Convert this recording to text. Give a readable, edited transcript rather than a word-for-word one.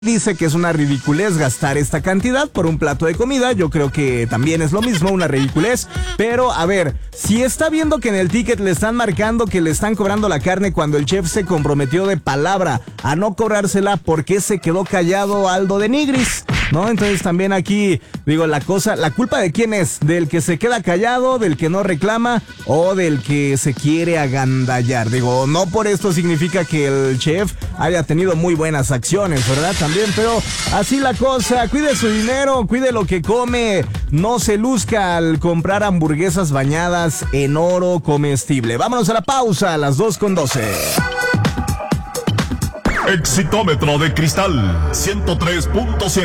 Dice que es una ridiculez gastar esta cantidad por un plato de comida. Yo creo que también es lo mismo, una ridiculez. Pero a ver, si está viendo que en el ticket le están marcando que le están cobrando la carne cuando el chef se comprometió de palabra a no cobrársela, ¿por qué se quedó callado Aldo de Nigris? ¿No? Entonces también aquí, digo, la culpa de quién es, del que se queda callado, del que no reclama o del que se quiere agandallar. Digo, no por esto significa que el chef haya tenido muy buenas acciones, ¿verdad? También, pero así la cosa, cuide su dinero, cuide lo que come, no se luzca al comprar hamburguesas bañadas en oro comestible. Vámonos a la pausa a las 2:12. Exitómetro de cristal 103.7.